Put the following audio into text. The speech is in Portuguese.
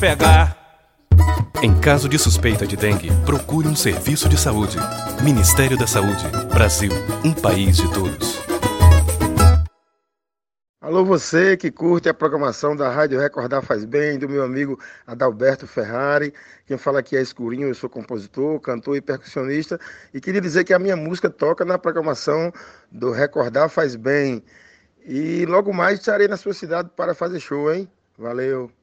Pegar. Em caso de suspeita de dengue, procure um serviço de saúde. Ministério da Saúde. Brasil, um país de todos. Alô, você que curte a programação da Rádio Recordar Faz Bem, do meu amigo Adalberto Ferrari. Quem fala aqui é Escurinho, eu sou compositor, cantor e percussionista. E queria dizer que a minha música toca na programação do Recordar Faz Bem. E logo mais estarei na sua cidade para fazer show, hein? Valeu!